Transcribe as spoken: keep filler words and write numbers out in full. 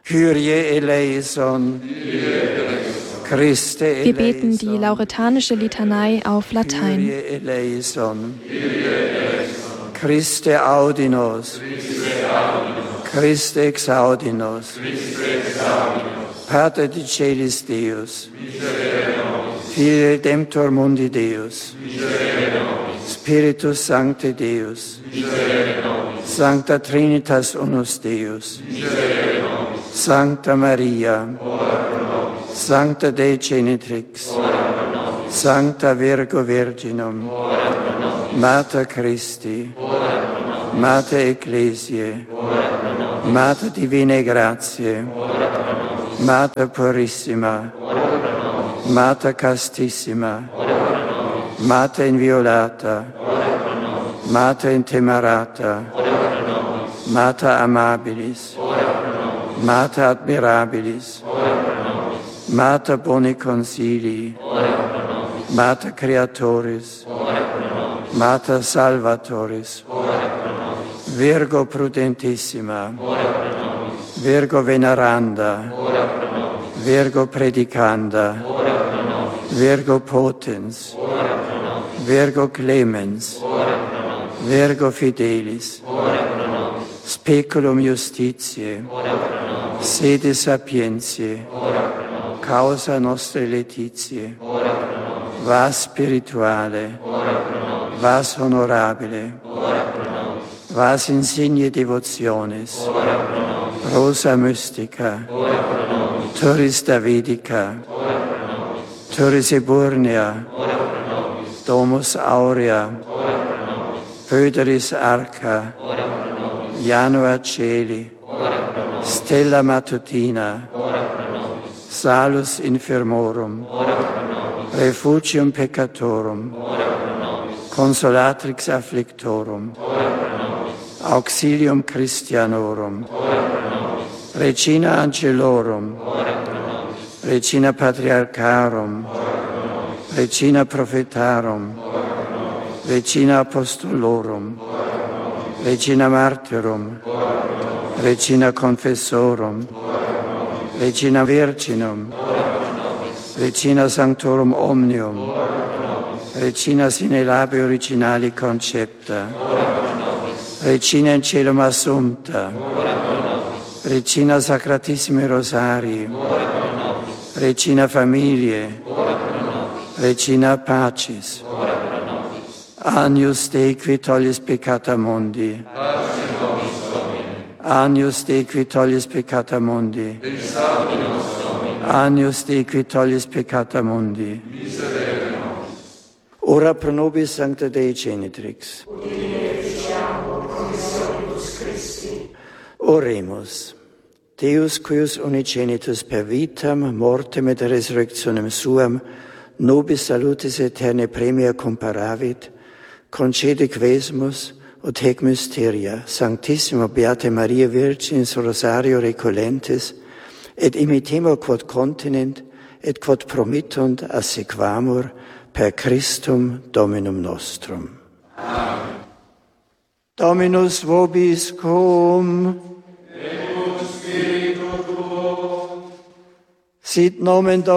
Kyrie eleison. Christe eleison. Wir beten die lauretanische Litanei auf Latein. Kyrie eleison. Christe audinos. Christe exaudinos. Pater di celis Deus. Filii Redemptor mundi Deus. Spiritus Sancte Deus. Sancta Trinitas unus Deus. Sancta Maria. Sancta Dei Genitrix. Sancta Virgo Virginum. Mater Christi. Mater Ecclesiae. Mater Divinae Gratiae. Mater Purissima. Mater Castissima. Mater Inviolata. Mater Intemerata. Mater Amabilis. Mater Admirabilis. Mater Boni Consilii. Mater Creatoris. Mater Salvatoris. Virgo Prudentissima. Virgo Veneranda. Virgo Predicanda. Virgo Potens. Virgo Clemens. Virgo Fidelis. Speculum Justitiae. Sede Sapientiae. Causa Nostre Laetitiae. Vas Spirituale. Vas Honorabile. Vas Insigne Devotionis. Rosa Mystica. Turis Davidica. Turis Eburnea. Domus Aurea. Pöderis Arca. Janua Celi. Stella Matutina. Salus Infirmorum. Refugium Peccatorum. Consolatrix Afflictorum. Auxilium Christianorum. Regina Angelorum. Regina Patriarcharum. Regina Prophetarum. Regina Apostolorum. Regina Martyrum. Regina Confessorum. Regina Virginum. Regina Sanctorum Omnium. Regina sine labi originali concepta. Regina in cielo assumpta. Regina Sacratissimi Rosarii. Regina Familiae. Regina Pacis. Agnus Dei qui tollis peccata mundi. Agnus Dei qui tollis peccata mundi. Agnus Dei qui tollis peccata mundi. Ora pro nobis Sancta Dei Genitrix. Oremus. Deus cuius unigenitus per vitam, mortem et resurrectionem suam, nobis salutis aeternae premia comparavit, concede quesumus, ut hec mysteria, Sanctissima Beata Maria Virginis Rosario recolentes, et imitemur quod continent, et quod promittunt assequamur, per Christum Dominum nostrum. Amen. Dominus vobiscum. Et spiritu tuo. Sit nomen Domini.